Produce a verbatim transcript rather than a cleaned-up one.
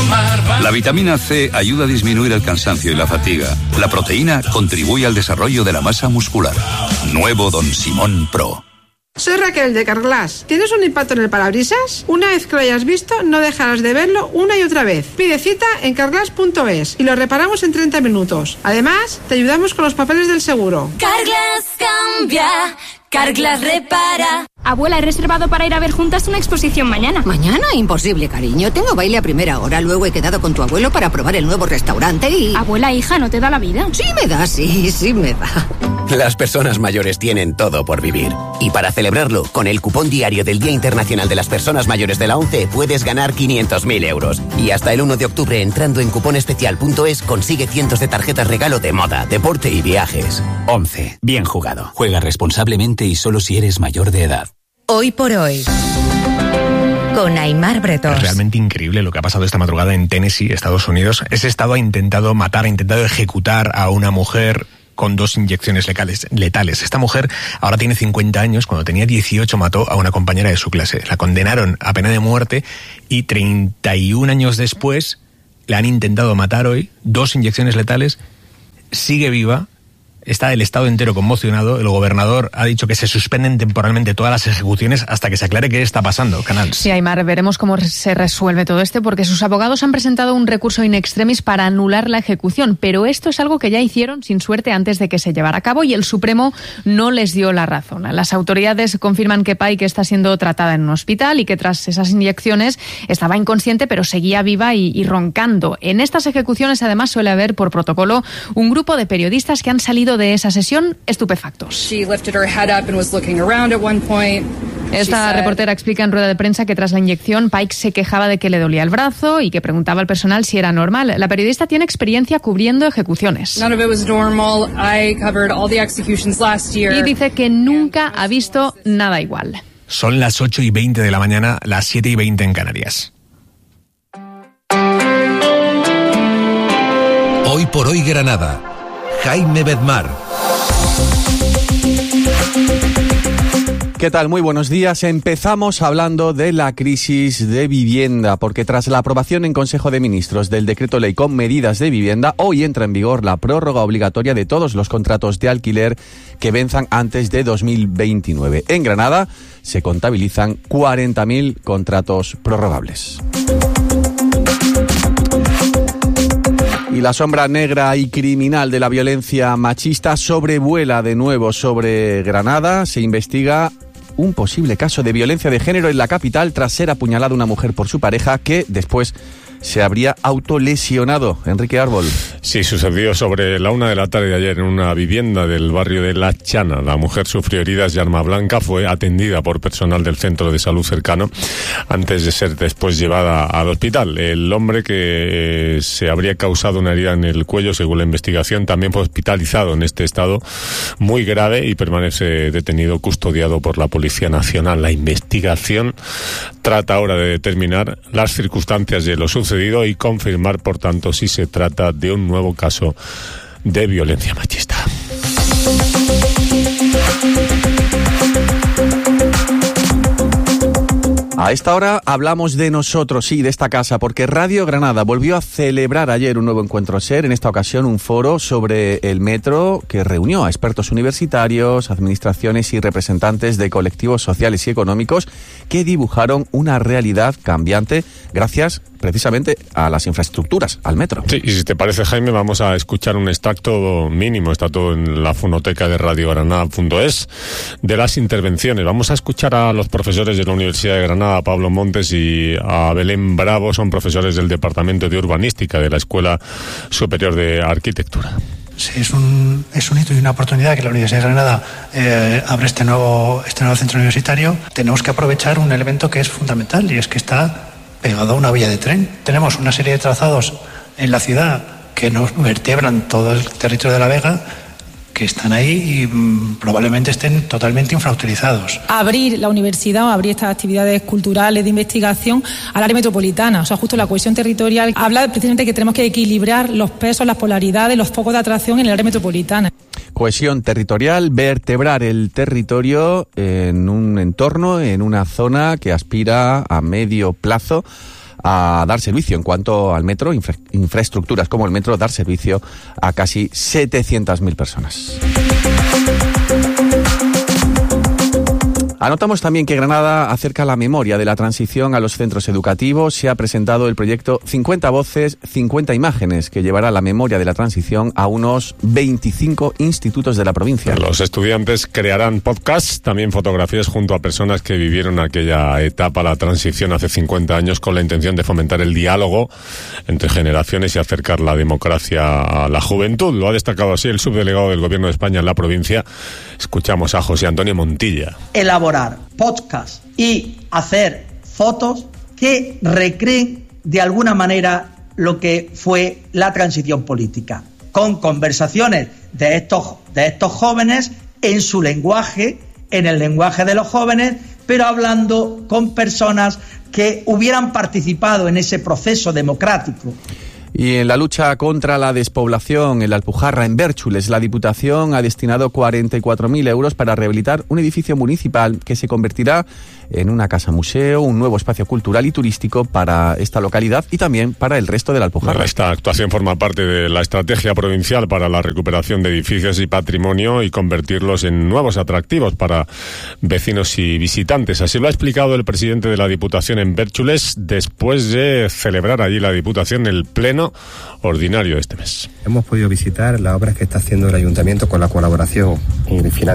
La vitamina C ayuda a disminuir el cansancio y la fatiga. La proteína contribuye al desarrollo de la masa muscular. Nuevo Don Simón Pro. Soy Raquel de Carglass. ¿Tienes un impacto en el parabrisas? Una vez que lo hayas visto, no dejarás de verlo una y otra vez. Pide cita en carglass punto es y lo reparamos en treinta minutos. Además, te ayudamos con los papeles del seguro. Carglass cambia, Carglass repara. Abuela, he reservado para ir a ver juntas una exposición mañana. ¿Mañana? Imposible, cariño. Tengo baile a primera hora. Luego he quedado con tu abuelo para probar el nuevo restaurante y... Abuela, hija, ¿no te da la vida? Sí me da, sí, sí me da. Las personas mayores tienen todo por vivir. Y para celebrarlo, con el cupón diario del Día Internacional de las Personas Mayores de la ONCE puedes ganar quinientos mil euros. Y hasta el uno de octubre, entrando en cuponespecial punto es, consigue cientos de tarjetas regalo de moda, deporte y viajes. ONCE. Bien jugado. Juega responsablemente y solo si eres mayor de edad. Hoy por hoy, con Aimar Bretós. Es realmente increíble lo que ha pasado esta madrugada en Tennessee, Estados Unidos. Ese estado ha intentado matar, ha intentado ejecutar a una mujer con dos inyecciones letales, letales. Esta mujer ahora tiene cincuenta años, cuando tenía dieciocho mató a una compañera de su clase. La condenaron a pena de muerte y treinta y un años después la han intentado matar hoy, dos inyecciones letales, sigue viva. Está el estado entero conmocionado. El gobernador ha dicho que se suspenden temporalmente todas las ejecuciones hasta que se aclare qué está pasando. Canals. Sí, Aimar, veremos cómo se resuelve todo esto, porque sus abogados han presentado un recurso in extremis para anular la ejecución, pero esto es algo que ya hicieron sin suerte antes de que se llevara a cabo y el Supremo no les dio la razón. Las autoridades confirman que Pike está siendo tratada en un hospital y que tras esas inyecciones estaba inconsciente pero seguía viva y, y roncando. En estas ejecuciones además suele haber por protocolo un grupo de periodistas que han salido de esa sesión estupefactos. Esta reportera explica en rueda de prensa que tras la inyección Pike se quejaba de que le dolía el brazo y que preguntaba al personal si era normal. La periodista tiene experiencia cubriendo ejecuciones. Y dice que nunca ha visto nada igual. Son las ocho y veinte de la mañana, las siete y veinte en Canarias. Hoy por hoy Granada. Jaime Bedmar. ¿Qué tal? Muy buenos días. Empezamos hablando de la crisis de vivienda, porque tras la aprobación en Consejo de Ministros del Decreto Ley con medidas de vivienda, hoy entra en vigor la prórroga obligatoria de todos los contratos de alquiler que venzan antes de dos mil veintinueve. En Granada se contabilizan cuarenta mil contratos prorrogables. Y la sombra negra y criminal de la violencia machista sobrevuela de nuevo sobre Granada. Se investiga un posible caso de violencia de género en la capital tras ser apuñalada una mujer por su pareja que después se habría autolesionado. Enrique Árbol. Sí, sucedió sobre la una de la tarde de ayer en una vivienda del barrio de La Chana. La mujer sufrió heridas de arma blanca, fue atendida por personal del centro de salud cercano antes de ser después llevada al hospital. El hombre que eh, se habría causado una herida en el cuello, según la investigación, también fue hospitalizado en este estado muy grave y permanece detenido, custodiado por la Policía Nacional. La investigación trata ahora de determinar las circunstancias de lo sucedido y confirmar, por tanto, si se trata de un nuevo caso de violencia machista. A esta hora hablamos de nosotros, sí, de esta casa, porque Radio Granada volvió a celebrar ayer un nuevo encuentro SER, en esta ocasión un foro sobre el metro que reunió a expertos universitarios, administraciones y representantes de colectivos sociales y económicos que dibujaron una realidad cambiante gracias precisamente a las infraestructuras, al metro. Sí, y si te parece, Jaime, vamos a escuchar un extracto mínimo, está todo en la fonoteca de radio granada punto es, de las intervenciones. Vamos a escuchar a los profesores de la Universidad de Granada, a Pablo Montes y a Belén Bravo, son profesores del Departamento de Urbanística de la Escuela Superior de Arquitectura. Sí, es un, es un hito y una oportunidad que la Universidad de Granada eh, abre este nuevo, este nuevo centro universitario. Tenemos que aprovechar un elemento que es fundamental y es que está pegado a una vía de tren. Tenemos una serie de trazados en la ciudad que nos vertebran todo el territorio de La Vega, que están ahí y mmm, probablemente estén totalmente infrautilizados. Abrir la universidad o abrir estas actividades culturales de investigación al área metropolitana, o sea, justo la cohesión territorial, habla precisamente que tenemos que equilibrar los pesos, las polaridades, los focos de atracción en el área metropolitana. Cohesión territorial, vertebrar el territorio en un entorno, en una zona que aspira a medio plazo a dar servicio, en cuanto al metro, infra- infraestructuras como el metro, dar servicio a casi setecientas mil personas. Anotamos también que Granada acerca la memoria de la transición a los centros educativos. Se ha presentado el proyecto cincuenta voces, cincuenta imágenes, que llevará la memoria de la transición a unos veinticinco institutos de la provincia. Los estudiantes crearán podcasts, también fotografías junto a personas que vivieron aquella etapa, la transición hace cincuenta años, con la intención de fomentar el diálogo entre generaciones y acercar la democracia a la juventud. Lo ha destacado así el subdelegado del Gobierno de España en la provincia. Escuchamos a José Antonio Montilla. Elaborar podcast y hacer fotos que recreen de alguna manera lo que fue la transición política, con conversaciones de estos, de estos jóvenes en su lenguaje, en el lenguaje de los jóvenes, pero hablando con personas que hubieran participado en ese proceso democrático. Y en la lucha contra la despoblación en la Alpujarra, en Bérchules, la Diputación ha destinado cuarenta y cuatro mil euros para rehabilitar un edificio municipal que se convertirá en una casa-museo, un nuevo espacio cultural y turístico para esta localidad y también para el resto de la Alpujarra. Esta actuación forma parte de la estrategia provincial para la recuperación de edificios y patrimonio y convertirlos en nuevos atractivos para vecinos y visitantes. Así lo ha explicado el presidente de la Diputación en Bérchules después de celebrar allí la Diputación el pleno ordinario de este mes. Hemos podido visitar las obras que está haciendo el Ayuntamiento con la colaboración y